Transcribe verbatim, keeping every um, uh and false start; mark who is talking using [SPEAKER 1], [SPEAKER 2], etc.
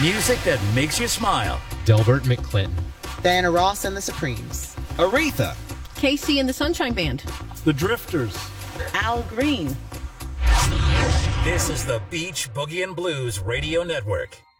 [SPEAKER 1] Music that makes you smile.
[SPEAKER 2] Delbert McClinton.
[SPEAKER 3] Diana Ross and the Supremes.
[SPEAKER 4] Aretha.
[SPEAKER 5] Casey and the Sunshine Band.
[SPEAKER 6] The Drifters.
[SPEAKER 7] Al Green.
[SPEAKER 1] This is the Beach Boogie and Blues Radio Network.